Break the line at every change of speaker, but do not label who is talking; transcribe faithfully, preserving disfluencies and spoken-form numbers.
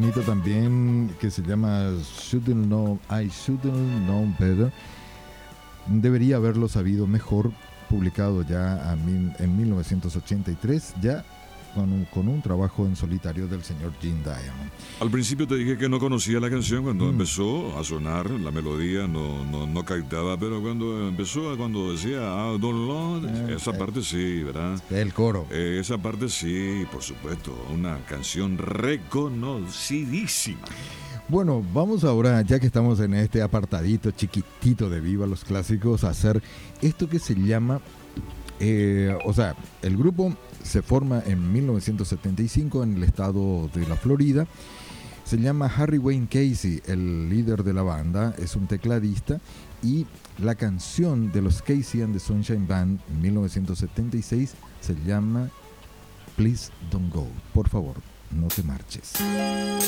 temita también que se llama Shouldn't Know, I Shouldn't Know Better. Debería haberlo sabido mejor, publicado ya a mil, en mil novecientos ochenta y tres, ya con un, con un trabajo en solitario del señor Gene Diamond.
Al principio te dije que no conocía la canción cuando
Mm.
empezó a sonar, la melodía no, no, no captaba, pero cuando empezó, cuando decía I don't know,
Eh,
esa
eh.
parte sí, ¿verdad?
El coro.
Eh, esa parte sí, por supuesto, una canción reconocidísima.
Bueno, vamos ahora, ya que estamos en este apartadito chiquitito de Viva los Clásicos, a hacer esto que se llama, eh, o sea, el grupo se forma en mil novecientos setenta y cinco en el estado de la Florida. Se llama Harry Wayne Casey, el líder de la banda, es un tecladista, y la canción de los Casey and the Sunshine Band en mil novecientos setenta y seis se llama Please Don't Go. Por favor, no te marches.